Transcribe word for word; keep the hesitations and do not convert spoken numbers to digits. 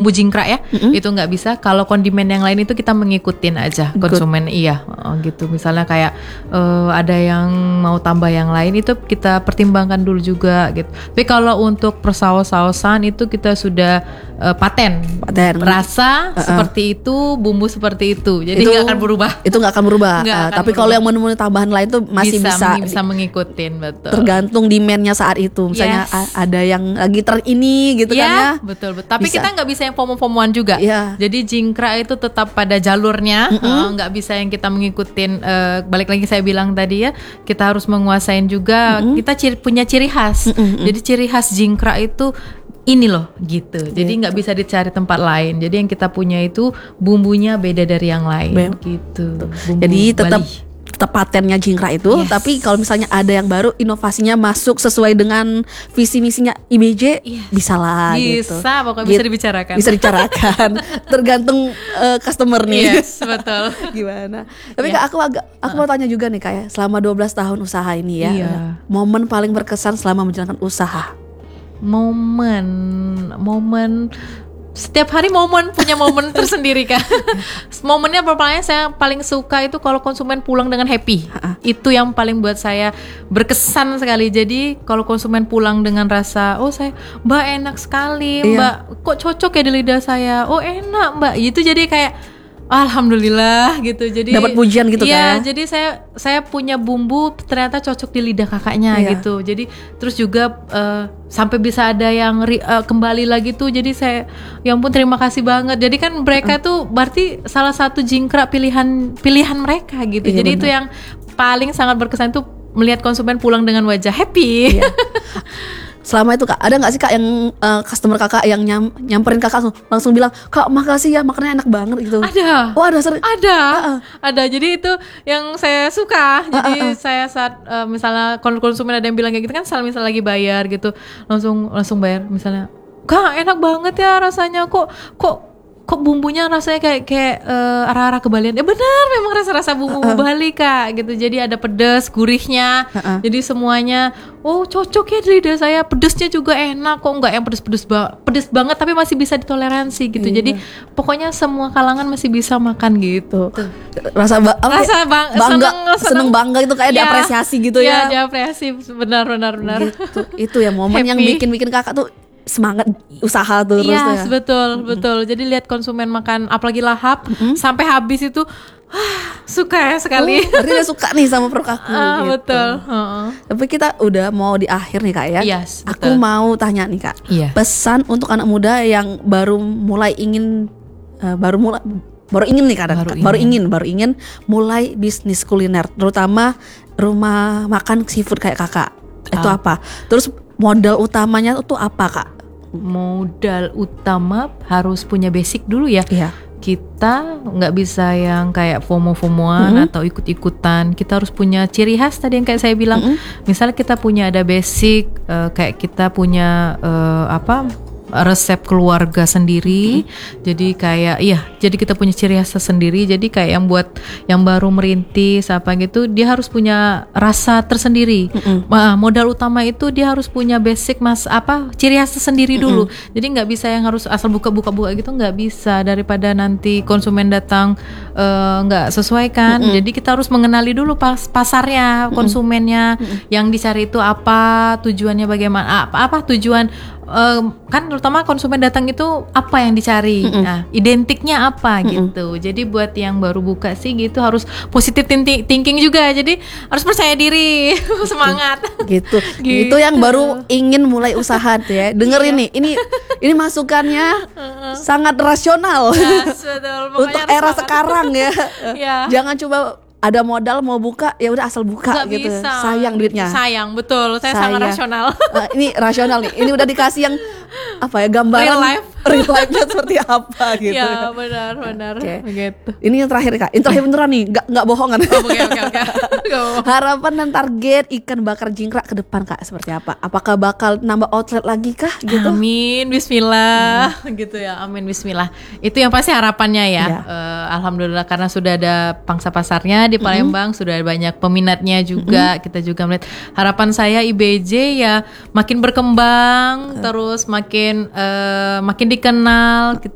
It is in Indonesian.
bumbu jingkrak ya, Mm-mm. itu nggak bisa. Kalau kondimen yang lain itu kita mengikutin aja konsumen. Good. Iya, oh, gitu. Misalnya kayak uh, ada yang mau tambah yang lain itu kita pertimbangkan dulu juga gitu. Tapi kalau untuk persaus-sausan itu kita sudah uh, paten, paten. Rasa uh-uh. seperti itu, bumbu seperti itu. Jadi nggak akan berubah. Itu nggak akan berubah. Gak uh, akan tapi kalau yang menu-menu tambahan lain tuh masih bisa bisa, bisa mengikutin, betul. Tergantung demand-nya saat itu. Misalnya yes. ada yang lagi tren ini gitu ya, kan ya. Betul betul. Tapi bisa. Kita nggak bisa yang fomo-fomoan juga. Ya. Jadi jingkrak itu tetap pada jalurnya, nggak uh, bisa yang kita mengikutin. Uh, balik lagi saya bilang tadi ya, kita harus menguasain juga. Mm-hmm. Kita ciri, punya ciri khas. Mm-hmm. Jadi ciri khas jingkrak itu ini loh gitu. Jadi nggak gitu. Bisa dicari tempat lain. Jadi yang kita punya itu bumbunya beda dari yang lain. Be- gitu. Bumbu Jadi tetap Bali. tetap patennya jingkrak itu, yes. Tapi kalau misalnya ada yang baru, inovasinya masuk sesuai dengan visi misinya I B J, yes. Bisa lah bisa, gitu. Pokoknya gitu. Bisa dibicarakan. Bisa dibicarakan, tergantung uh, customer nih. Yes, betul. Gimana? Tapi yeah. Kak, aku agak aku uh. mau tanya juga nih kayak selama dua belas tahun usaha ini ya, yeah. momen paling berkesan selama menjalankan usaha. Momen, momen. Setiap hari momen punya momen tersendiri kan. Momennya pertamanya saya paling suka itu kalau konsumen pulang dengan happy. Ha-ha. Itu yang paling buat saya berkesan sekali. Jadi kalau konsumen pulang dengan rasa, oh saya Mbak enak sekali, iya. Mbak kok cocok ya di lidah saya. Oh enak Mbak. Itu jadi kayak alhamdulillah gitu. Jadi dapat pujian gitu iya, kan. Jadi saya saya punya bumbu ternyata cocok di lidah kakaknya iya. Gitu. Jadi terus juga uh, sampai bisa ada yang ri, uh, kembali lagi tuh. Jadi saya ya ampun terima kasih banget. Jadi kan mereka uh. tuh berarti salah satu jingkrak pilihan pilihan mereka gitu. Iya, jadi bener. Itu yang paling sangat berkesan tuh melihat konsumen pulang dengan wajah happy. Iya. Selama itu Kak, ada gak sih Kak yang uh, customer Kakak yang nyam, nyamperin Kakak langsung, langsung bilang, Kak makasih ya makannya enak banget gitu? Ada. Oh ada sering. Ada. Uh-uh. Ada. Jadi itu yang saya suka. Jadi uh-uh. saya saat uh, misalnya konsumen ada yang bilang kayak gitu kan, misalnya, misalnya lagi bayar gitu, langsung langsung bayar misalnya, Kak enak banget ya rasanya, kok kok kok bumbunya rasanya kayak kayak uh, arah-arah kebalian. Ya benar, memang rasa-rasa bumbu uh-uh. Bali Kak gitu. Jadi ada pedas, gurihnya. Uh-uh. Jadi semuanya oh cocok ya di lidah saya. Pedasnya juga enak kok, enggak yang pedas-pedas ba- pedas banget tapi masih bisa ditoleransi gitu. Iya. Jadi pokoknya semua kalangan masih bisa makan gitu. Tuh. Rasa ba- rasa bang- bangga, seneng, seneng bangga itu kayak ya, diapresiasi gitu ya. Iya, diapresiasi benar benar benar. Gitu. Itu ya momen yang bikin-bikin Kakak tuh semangat usaha terus yes, ya. betul, mm-hmm. betul. Jadi lihat konsumen makan apalagi lahap mm-hmm. sampai habis itu ah, suka ya sekali. Oh, berarti dia suka nih sama produk aku. Ah, gitu. Betul. Uh-uh. Tapi kita udah mau di akhir nih Kak ya. Yes, aku mau tanya nih Kak. Yeah. Pesan untuk anak muda yang baru mulai ingin uh, baru mulai baru ingin nih kadang baru, baru ingin baru ingin mulai bisnis kuliner, terutama rumah makan seafood kayak Kakak. Ah. Itu apa? Terus modal utamanya itu apa Kak? Modal utama harus punya basic dulu ya. Iya. Kita nggak bisa yang kayak FOMO-FOMOan mm-hmm. atau ikut-ikutan. Kita harus punya ciri khas tadi yang kayak saya bilang. Mm-hmm. Misalnya kita punya ada basic, uh, kayak kita punya uh, apa? resep keluarga sendiri. Mm-hmm. Jadi kayak iya, jadi kita punya ciri khas sendiri. Jadi kayak yang buat yang baru merintis apa gitu, dia harus punya rasa tersendiri. Mm-hmm. Nah, modal utama itu dia harus punya basic mas apa ciri khas sendiri dulu. Mm-hmm. Jadi nggak bisa yang harus asal buka-buka-buka gitu, nggak bisa, daripada nanti konsumen datang nggak uh, sesuai kan. Mm-hmm. Jadi kita harus mengenali dulu pas pasarnya, konsumennya, mm-hmm. yang dicari itu apa, tujuannya bagaimana, apa apa tujuan. Uh, kan terutama konsumen datang itu apa yang dicari, mm-hmm. nah identiknya apa mm-hmm. gitu. Jadi buat yang baru buka sih gitu harus positive thinking juga. Jadi harus percaya diri, semangat. Gitu. gitu. Itu yang baru ingin mulai usaha tuh ya. Dengerin nih, ini ini masukannya uh-uh. sangat rasional yes, betul. Untuk era semangat. Sekarang ya. Yeah. Jangan coba ada modal mau buka ya udah asal buka. Gak gitu. Bisa. Sayang duitnya. Sayang, betul. Saya Sayang. sangat rasional. Nah, ini rasional nih. Ini udah dikasih yang apa ya, gambaran real life. Real life-nya seperti apa gitu. Ya, benar, benar. Okay. Begitu. Ini yang terakhir Kak. Ini terakhir beneran nih, enggak enggak bohongan. Oh, oke, oke, oke. Harapan dan target ikan bakar jingkrak ke depan Kak seperti apa? Apakah bakal nambah outlet lagi kah gitu? Amin, bismillah. Hmm. Gitu ya. Amin, bismillah. Itu yang pasti harapannya ya. Ya. Uh, alhamdulillah karena sudah ada pangsa pasarnya di Palembang, mm-hmm. sudah banyak peminatnya juga. Mm-hmm. Kita juga melihat harapan saya I B J ya makin berkembang, uh. terus makin uh, makin dikenal.